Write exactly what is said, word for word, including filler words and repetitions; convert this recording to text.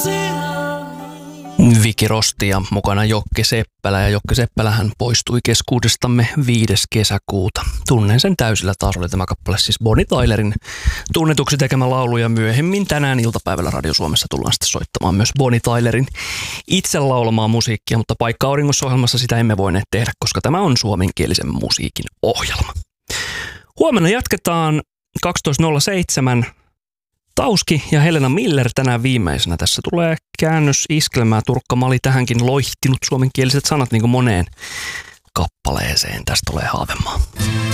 Viki Rosti ja mukana Jokke Seppälä, ja Jokke Seppälähän poistui keskuudestamme viides kesäkuuta. Tunnen sen täysillä, taas oli tämä kappale siis Bonnie Tylerin tunnetuksi tekemä laulu, ja myöhemmin tänään iltapäivällä Radio Suomessa tullaan sitten soittamaan myös Bonnie Tylerin itse laulamaa musiikkia, mutta Paikka auringossa -ohjelmassa sitä emme voineet tehdä, koska tämä on suomenkielisen musiikin ohjelma. Huomenna jatketaan kaksitoista nolla seitsemän. Tauski ja Helena Miller tänään viimeisenä. Tässä tulee käännös iskelmää. Turkka Mali tähänkin loihtinut suomenkieliset sanat niin kuin moneen kappaleeseen. Tästä tulee Haavemaa.